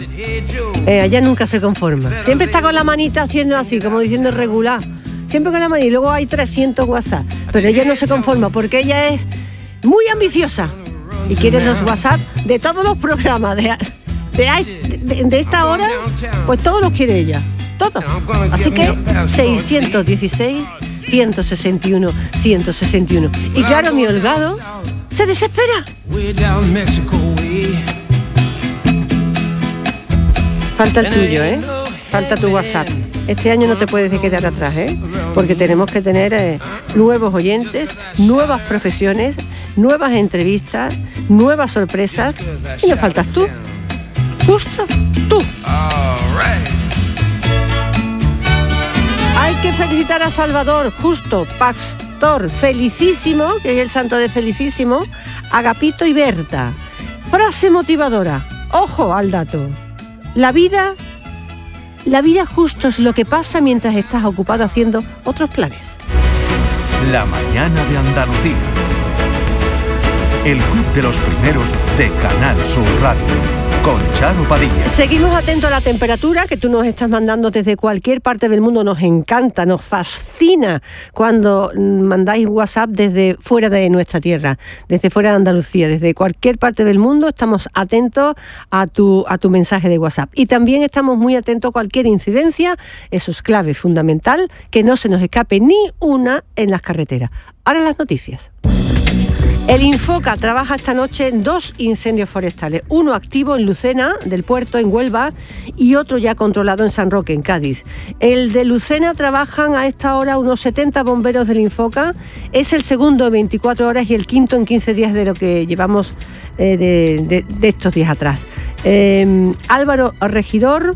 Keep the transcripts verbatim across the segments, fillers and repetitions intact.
Eh, ella nunca se conforma. Siempre está con la manita haciendo así, como diciendo regular. Siempre con la manita. Y luego hay trescientos WhatsApp. Pero ella no se conforma porque ella es muy ambiciosa. Y quiere los WhatsApp de todos los programas de, de, de, de esta hora. Pues todos los quiere ella. Todos. Así que seiscientos dieciséis, ciento sesenta y uno, ciento sesenta y uno. Y claro, mi holgado se desespera. Falta el tuyo, ¿eh? Falta tu WhatsApp. Este año no te puedes quedar atrás, ¿eh? Porque tenemos que tener eh, nuevos oyentes, nuevas profesiones, nuevas entrevistas, nuevas sorpresas. Y nos faltas tú. Justo tú. Hay que felicitar a Salvador, Justo, Pastor, Felicísimo, que es el santo de Felicísimo, Agapito y Berta. Frase motivadora. Ojo al dato. La vida, la vida justo es lo que pasa mientras estás ocupado haciendo otros planes. La mañana de Andalucía. El club de los primeros de Canal Sur Radio. Con Charo Padilla. Seguimos atentos a la temperatura que tú nos estás mandando desde cualquier parte del mundo. Nos encanta, nos fascina cuando mandáis WhatsApp desde fuera de nuestra tierra, desde fuera de Andalucía, desde cualquier parte del mundo. Estamos atentos a tu, a tu mensaje de WhatsApp. Y también estamos muy atentos a cualquier incidencia. Eso es clave, fundamental, que no se nos escape ni una en las carreteras. Ahora las noticias. El Infoca trabaja esta noche en dos incendios forestales, uno activo en Lucena, del Puerto, en Huelva, y otro ya controlado en San Roque, en Cádiz. El de Lucena trabajan a esta hora unos setenta bomberos del Infoca, es el segundo en veinticuatro horas y el quinto en quince días de lo que llevamos eh, de, de, de estos días atrás. Eh, Álvaro Regidor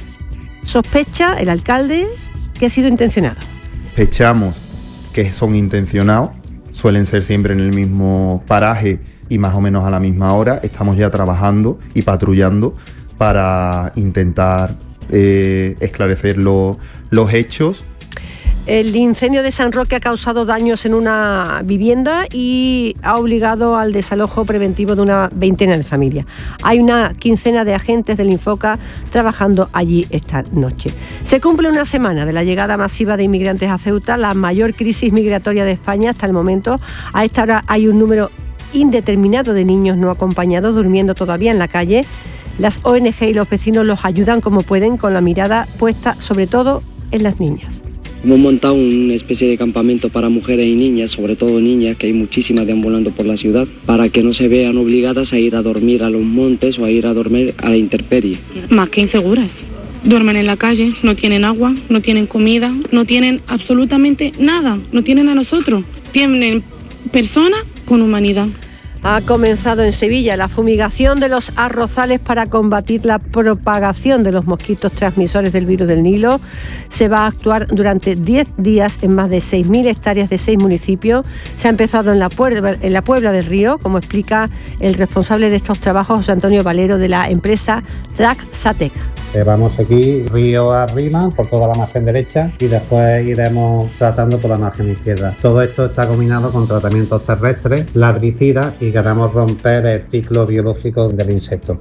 sospecha, el alcalde, que ha sido intencionado. Sospechamos que son intencionados. Suelen ser siempre en el mismo paraje y más o menos a la misma hora. Estamos ya trabajando y patrullando para intentar eh, esclarecer lo, los hechos. El incendio de San Roque ha causado daños en una vivienda y ha obligado al desalojo preventivo de una veintena de familias. Hay una quincena de agentes del Infoca trabajando allí esta noche. Se cumple una semana de la llegada masiva de inmigrantes a Ceuta, la mayor crisis migratoria de España hasta el momento. A esta hora hay un número indeterminado de niños no acompañados durmiendo todavía en la calle. Las O N Ge y los vecinos los ayudan como pueden, con la mirada puesta sobre todo en las niñas. Hemos montado una especie de campamento para mujeres y niñas, sobre todo niñas, que hay muchísimas deambulando por la ciudad, para que no se vean obligadas a ir a dormir a los montes o a ir a dormir a la intemperie. Más que inseguras. Duermen en la calle, no tienen agua, no tienen comida, no tienen absolutamente nada, no tienen a nosotros. Tienen personas con humanidad. Ha comenzado en Sevilla la fumigación de los arrozales para combatir la propagación de los mosquitos transmisores del virus del Nilo. Se va a actuar durante diez días en más de seis mil hectáreas de seis municipios. Se ha empezado en la, Puebla, en la Puebla del Río, como explica el responsable de estos trabajos, José Antonio Valero, de la empresa Dragsatec. Eh, vamos aquí río arriba por toda la margen derecha y después iremos tratando por la margen izquierda. Todo esto está combinado con tratamientos terrestres, larvicidas, y queremos romper el ciclo biológico del insecto.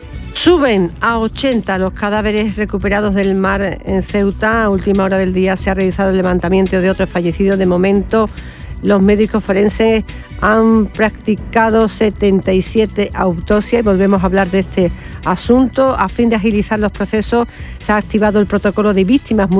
Suben a ochenta los cadáveres recuperados del mar en Ceuta. A última hora del día se ha realizado el levantamiento de otros fallecidos. De momento, los médicos forenses han practicado setenta y siete autopsias y volvemos a hablar de este asunto. A fin de agilizar los procesos, se ha activado el protocolo de víctimas